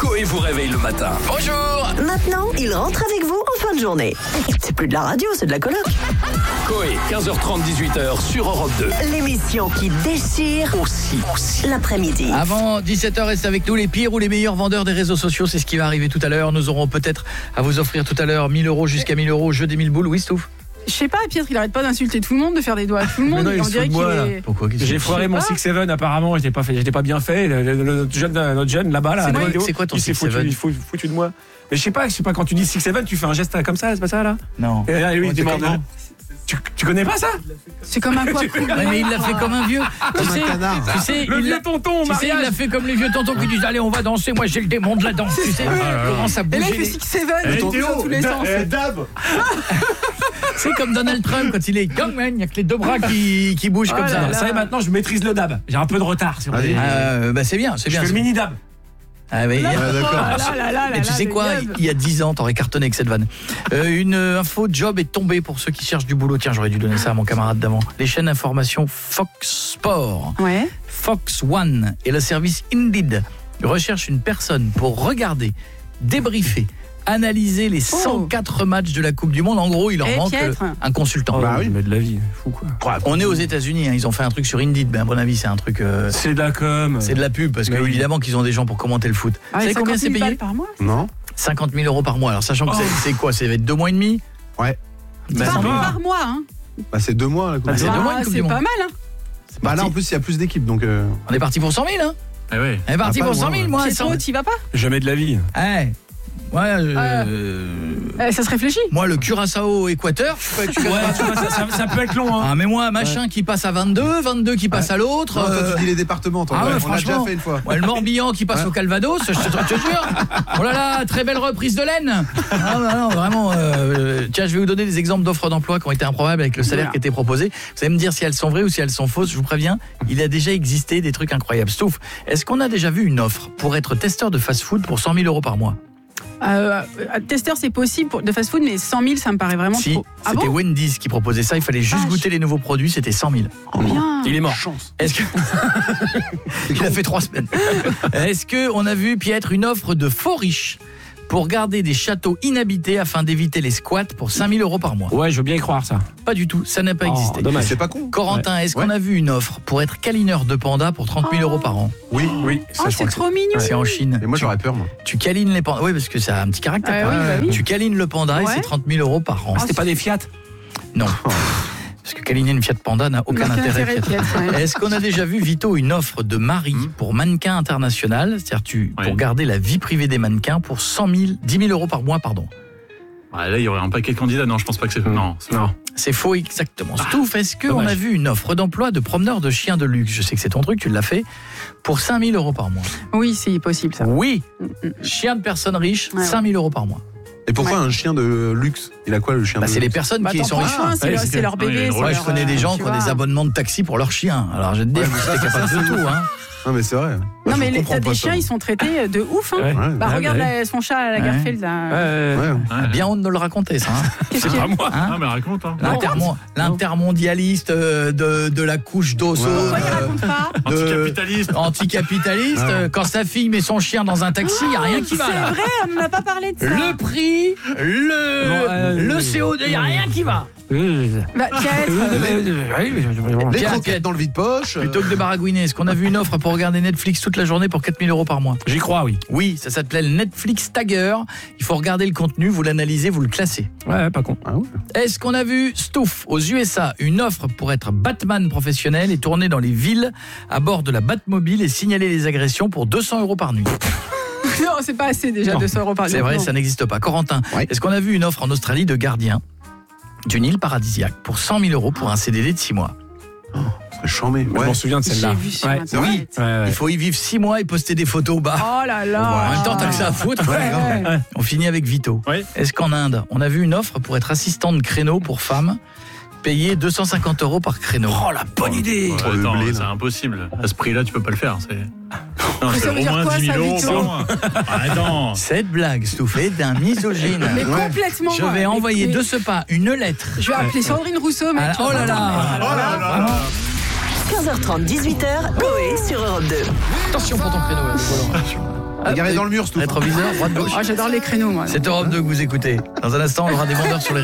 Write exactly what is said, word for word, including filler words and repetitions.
Coé vous réveille le matin. Bonjour. Maintenant, il rentre avec vous en fin de journée. C'est plus de la radio, c'est de la coloc. Coé, quinze heures trente, dix-huit heures sur Europe deux. L'émission qui déchire Aussi, aussi. l'après-midi. Avant dix-sept heures, reste avec nous les pires ou les meilleurs vendeurs des réseaux sociaux. C'est ce qui va arriver tout à l'heure. Nous aurons peut-être à vous offrir tout à l'heure mille euros jusqu'à mille euros, jeu des mille boules. Oui, Stouff. Je sais pas, Pietre, il arrête pas d'insulter tout le monde, de faire des doigts à tout le monde. non, il on se dirait fout de qu'il moi, est... Pourquoi qu'est-ce que J'ai tu- foiré mon pas. six seven apparemment, j'étais pas, fait, j'étais pas bien fait. Le, le- le- notre, jeune, notre jeune là-bas, là, C'est à la quoi- vidéo, c'est quoi ton il s'est six seven? foutu, foutu, foutu de moi. Mais je sais pas, je sais pas, quand tu dis six seven, tu fais un geste comme ça, c'est pas ça là? Non. Et là, lui, il Ouais, demande. comment Tu, tu connais pas ça? C'est comme un quoi. Ouais, mais il l'a fait comme un vieux. Tu sais, tu sais, Le il vieux l'a- tonton, tu sais, il l'a fait comme les vieux tontons qui disent allez, on va danser. Moi, j'ai le démon de la danse. Tu sais, comment ça Et bouge là, il fait les- six seven, Eh, il tourne Théo, dans tous les Da- sens. eh, Dab. C'est comme Donald Trump quand il est young man, il y a que les deux bras qui, qui bougent Oh comme là ça. là. Ça y est, maintenant, je maîtrise le dab. J'ai un peu de retard. Si on dit. Euh, bah c'est bien, c'est Je bien. fais le mini dab. Ah, mais il y a- Ah, là, là, là, Mais là, tu sais le quoi, diable. il y a dix ans, t'aurais cartonné avec cette vanne. Euh, une euh, info job est tombée pour ceux qui cherchent du boulot. Tiens, j'aurais dû donner ça à mon camarade d'avant. Les chaînes d'information Fox Sport, Ouais. Fox One et le service Indeed recherchent une personne pour regarder, débriefer, analyser les cent quatre matchs de la Coupe du Monde. En gros, il leur Eh, manque Pietre. euh, un consultant. Bah oui, mais de la vie, fou quoi. On est aux États-Unis, hein, ils ont fait un truc sur Indeed, mais à mon avis, c'est un truc. euh, C'est de la com. c'est de la pub parce que Mais oui. évidemment qu'ils ont des gens pour commenter le foot. Ah, Vous savez combien c'est cinquante mille payé balles par mois. Non. cinquante mille euros par mois. Alors sachant que c'est- c'est quoi, ça va être deux mois et demi. Ouais. Bah, Par, ça va. par mois, hein. Bah c'est deux mois la coupe Ah, du c'est Monde. deux mois, une Ah, Coupe c'est du pas Monde. mal, hein. Bah là en plus il y a plus d'équipes donc. euh, On est parti pour cent mille, hein. Eh ouais. On est parti Ah, pas pour cent loin, mille, ouais. moi. Pietro, cent- t'y vas pas? Jamais de la vie. Ouais. Ouais, euh, Ah. euh, Eh, Ça se réfléchit. moi, le Curaçao Équateur, je peux- tu Ouais, connais tu vois, ça, ça- ça peut être long. Hein. Ah, mais moi, machin qui passe à vingt-deux, vingt-deux qui passe à l'autre. Non, toi euh, tu dis les départements, toi. ah ouais, on l'a déjà franchement. fait une fois. Ouais, le Morbihan qui passe Ouais. au Calvados, je te, je te jure. Oh là là, très belle reprise de laine. Ah, non, non, vraiment. euh, tiens, je vais vous donner des exemples d'offres d'emploi qui ont été improbables avec le salaire Voilà. qui était proposé. Vous allez me dire si elles sont vraies ou si elles sont fausses. Je vous préviens, il a déjà existé des trucs incroyables. Stouff, est-ce qu'on a déjà vu une offre pour être testeur de fast-food pour cent mille euros par mois? Euh, euh, testeur, c'est possible pour, de fast-food, mais cent mille, ça me paraît vraiment Si, trop. Ah c'était bon? Wendy's qui proposait ça. Il fallait juste Ah, goûter je- les nouveaux produits. C'était cent mille. Bien. Il est mort. Est-ce que il a fait trois semaines. Est-ce que on a vu Pietre une offre de faux riches pour garder des châteaux inhabités afin d'éviter les squats pour cinq mille euros par mois? Ouais, je veux bien y croire ça. Pas du tout, ça n'a pas Oh, existé. dommage. C'est pas con. Corentin, est-ce qu'on a vu une offre pour être câlineur de panda pour trente mille Oh. euros par an? Oui, Oui, Oh, c'est trop mignon. C'est en Chine. Et moi j'aurais peur moi. Tu câlines les pandas. Oui, parce que ça a un petit caractère. Ah quand oui, même. bah oui. Tu câlines le panda et Ouais. c'est trente mille euros par an. Ah, c'était pas des Fiat. Non. Parce que câliner une Fiat Panda n'a aucun Aucun intérêt. intérêt, Pietre. Pietre, ouais. Est-ce qu'on a déjà vu, Vito, une offre de mari pour mannequin international? C'est-à-dire tu, Oui. pour garder la vie privée des mannequins pour cent mille, dix mille euros par mois, pardon. Ah, là, il y aurait un paquet de candidats. Non, je pense pas que c'est. Non, c'est Non. C'est faux, exactement. Stouff, est-ce qu'on dommage. a vu une offre d'emploi de promeneur de chiens de luxe? Je sais que c'est ton truc, tu l'as fait. Pour cinq mille euros par mois. Oui, c'est possible, ça. Oui, Mm, mm. chien de personnes riches, Ouais, ouais. cinq mille euros par mois. Et pourquoi Ouais. un chien de luxe? Il a quoi le chien Bah, de c'est les luxe personnes Bah, qui t'en sont prends riches. un, c'est Ouais, leur- c'est c'est leur que- ouais, bébé. les c'est Moi, je leur, connais des euh, gens tu qui ont des vois. abonnements de taxi pour leurs chiens. Alors, je vais te dire, Ouais, mais ça, t'es ça, capable ça, de c'est tout. ouf. Hein. Non mais c'est vrai. Non, Je mais les- comprends t'as pas des ça. chiens, ils sont traités de ouf. Hein. Ouais. Ouais. Bah, Ah, regarde bah, la- son chat à la Ouais. Garfield, là. Euh, Ouais. Ouais. Bien honte de le raconter, ça. Hein. Qu'est-ce C'est qu'il y a pas moi. Hein Non, mais raconte. Hein. L'intermon- L'intermondialiste euh, de, de la couche d'osso. Pourquoi il euh, raconte pas? de- Anticapitaliste. Anticapitaliste. Ouais. euh, Quand sa fille met son chien dans un taxi, il n'y a rien qui va. C'est là. vrai, on n'a pas parlé de ça. Le prix, le, Bon, euh, le C O deux, il n'y a rien qui va. Bah, Pietre, Les Pierre, croquettes Pierre. dans le vide-poche. euh, Plutôt que de baragouiner, est-ce qu'on a vu une offre pour regarder Netflix toute la journée pour quatre mille euros par mois? J'y crois, oui. Oui, ça s'appelle Netflix Tagger. Il faut regarder le contenu, vous l'analysez, vous le classez. Ouais, pas con. Ah ouais. Est-ce qu'on a vu, Stouff, aux U S A, une offre pour être Batman professionnel et tourner dans les villes à bord de la Batmobile et signaler les agressions pour deux cents euros par nuit? non, c'est pas assez déjà, Non. deux cents euros par C'est jour. vrai, Non. ça n'existe pas. Corentin, Ouais. est-ce qu'on a vu une offre en Australie de gardien d'une île paradisiaque pour cent mille euros pour un C D D de six mois? C'est chambé. Je Ouais. m'en souviens de J'ai celle-là. vu sur Ouais. Internet. Ouais, ouais. Il faut y vivre six mois et poster des photos bas. Oh là là. En même temps, t'as que ça à foutre. Ouais, grave. Ouais. On finit avec Vito. Oui. Est-ce qu'en Inde, on a vu une offre pour être assistant de créneau pour femmes, payée deux cent cinquante euros par créneau? Oh, la bonne idée. Ouais, Oh, le attends, blé, c'est là. impossible. À ce prix-là, tu peux pas le faire. C'est. Non, Mais c'est ça veut au dire moins quoi, dix ça, mille euros Vito par mois. Ah, attends. Cette blague stouffée d'un misogyne. Mais Ouais. complètement. Je vais mais- envoyer mais- de ce pas une lettre. Je vais appeler Sandrine Rousseau, mec. Ah, oh là là. Oh là là. quinze heures trente, dix-huit heures, Coé sur Europe deux. Attention pour ton créneau. là, le volant. Regardez dans le mur, c'est tout. Rétroviseur, droite, gauche. Oh, j'adore les créneaux, moi. C'est Europe deux que vous écoutez. Dans un instant, on aura des vendeurs sur les